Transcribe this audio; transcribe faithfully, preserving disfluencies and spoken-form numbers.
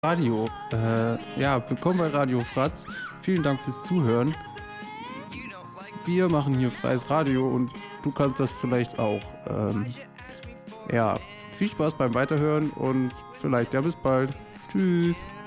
Radio. Äh, ja, willkommen bei Radio Fratz. Vielen Dank fürs Zuhören. Wir machen hier freies Radio und du kannst das vielleicht auch. Ähm, ja, viel Spaß beim Weiterhören und vielleicht ja bis bald. Tschüss.